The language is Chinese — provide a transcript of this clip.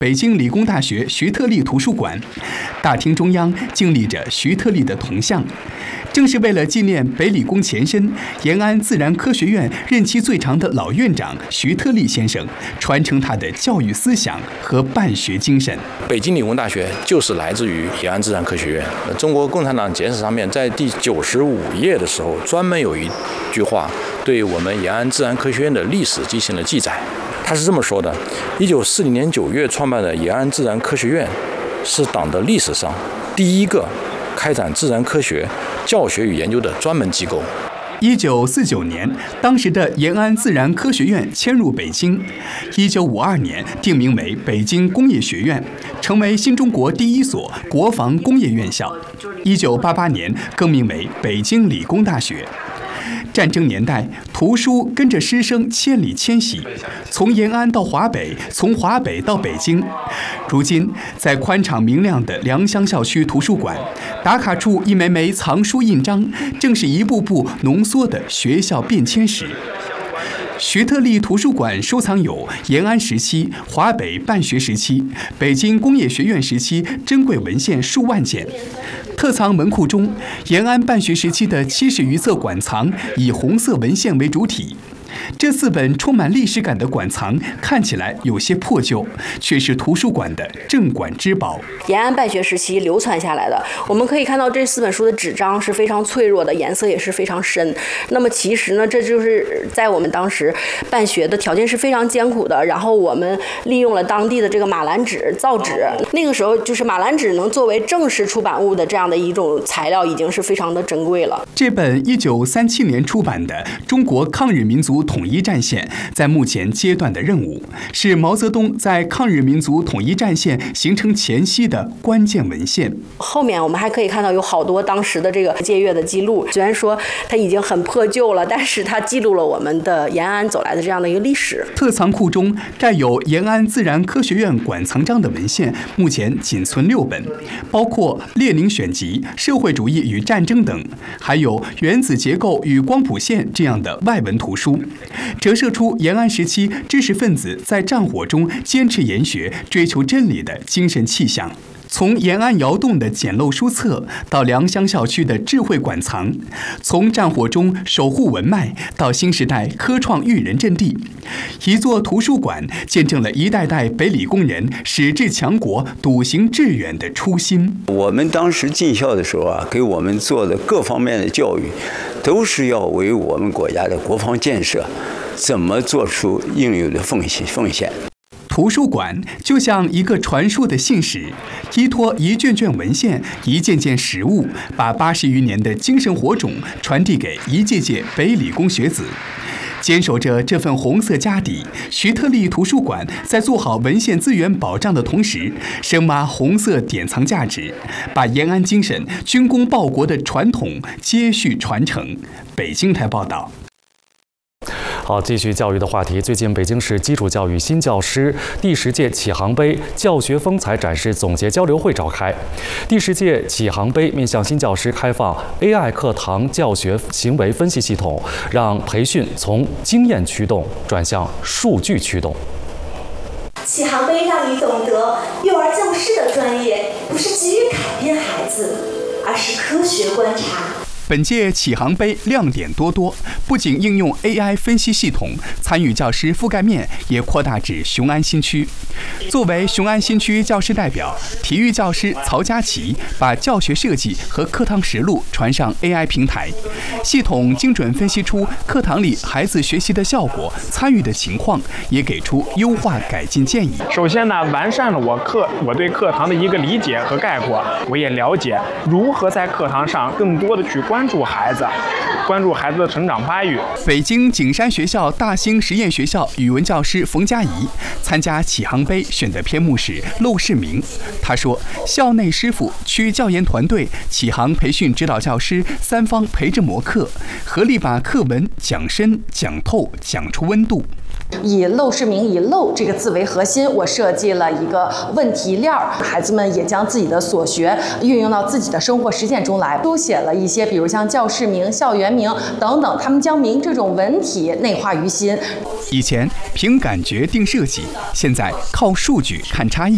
北京理工大学徐特立图书馆，大厅中央静立着徐特立的铜像，正是为了纪念北理工前身延安自然科学院任期最长的老院长徐特立先生，传承他的教育思想和办学精神。 北京理工大学就是来自于延安自然科学院。中国共产党简史上面在第95页的时候，专门有一句话对我们延安自然科学院的历史进行了记载。他是这么说的：1940年9月创办的延安自然科学院，是党的历史上第一个开展自然科学教学与研究的专门机构。 1949年，当时的延安自然科学院迁入北京。1952年定名为北京工业学院，成为新中国第一所国防工业院校。1988年更名为北京理工大学。战争年代，图书跟着师生千里迁徙，从延安到华北，从华北到北京。如今，在宽敞明亮的良乡校区图书馆，打卡处一枚枚藏书印章，正是一步步浓缩的学校变迁史。徐特立图书馆收藏有延安时期、华北办学时期、北京工业学院时期珍贵文献数万件。特藏文库中，延安办学时期的70余册馆藏以红色文献为主体。这4本充满历史感的馆藏看起来有些破旧，却是图书馆的镇馆之宝。 延安办学时期流传下来的，我们可以看到这4本书的纸张是非常脆弱的，颜色也是非常深。那么其实呢，这就是在我们当时办学的条件是非常艰苦的。然后我们利用了当地的这个马兰纸造纸，那个时候就是马兰纸能作为正式出版物的这样的一种材料，已经是非常的珍贵了。 这本1937年出版的《中国抗日民族统一战线在目前阶段的任务》，是毛泽东在抗日民族统一战线形成前夕的关键文献。 后面我们还可以看到有好多当时的这个借阅的记录，虽然说它已经很破旧了，但是它记录了我们的延安走来的这样的一个历史。 特藏库中盖有延安自然科学院馆藏章的文献，目前仅存6本，包括《列宁选集》《社会主义与战争》等，还有《原子结构与光谱线》这样的外文图书，折射出延安时期知识分子在战火中坚持研学、追求真理的精神气象。从延安窑洞的简陋书册到良乡校区的智慧馆藏，从战火中守护文脉到新时代科创育人阵地，一座图书馆见证了一代代北理工人矢志强国、笃行致远的初心。 我们当时进校的时候啊，给我们做的各方面的教育，都是要为我们国家的国防建设怎么做出应有的奉献。 图书馆就像一个传输的信使，依托一卷卷文献、一件件实物，把80余年的精神火种传递给一届届北理工学子。坚守着这份红色家底，徐特立图书馆在做好文献资源保障的同时，深挖红色典藏价值，把延安精神、军功报国的传统接续传承。北京台报道。 好，继续教育的话题。最近，北京市基础教育新教师第10届启航杯教学风采展示总结交流会召开。第10届启航杯面向新教师开放 AI 课堂教学行为分析系统，让培训从经验驱动转向数据驱动。 启航杯让你懂得，幼儿教师的专业不是急于改变孩子，而是科学观察。 本届启航杯亮点多多，不仅应用 AI 分析系统，参与教师覆盖面也扩大至雄安新区。作为雄安新区教师代表，体育教师曹佳琪把教学设计和课堂实录传上 AI 平台，系统精准分析出课堂里孩子学习的效果、参与的情况，也给出优化改进建议。 首先呢，完善了我对课堂的一个理解和概括，我也了解如何在课堂上更多的去关注孩子的成长发育。 北京景山学校大兴实验学校语文教师冯佳怡参加启航杯选的篇目是《陋室铭》。他说，校内师傅、区教研团队、启航培训指导教师3方陪着磨课，合力把课文讲深、讲透、讲出温度。 以陋室铭以陋这个字为核心，我设计了一个问题链儿，孩子们也将自己的所学运用到自己的生活实践中来，书写了一些比如像教室名、校园名等等，他们将名这种文体内化于心。 以前凭感觉定设计，现在靠数据看差异。